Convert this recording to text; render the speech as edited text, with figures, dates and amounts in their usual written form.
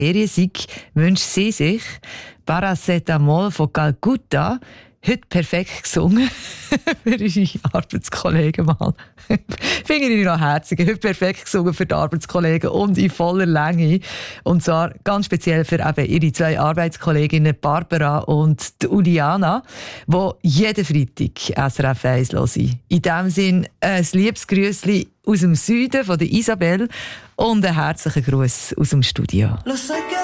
Feriensieg wünscht sie sich Paracetamol von Calcutta. Heute perfekt gesungen für ihre Arbeitskollegen mal. Finde ich noch herzig. Heute perfekt gesungen für die Arbeitskollegen und in voller Länge. Und zwar ganz speziell für eben ihre zwei Arbeitskolleginnen Barbara und Uliana, die jeden Freitag SRF 1 hören. In diesem Sinn ein liebes Grüßli aus dem Süden von der Isabel und einen herzlichen Gruß aus dem Studio.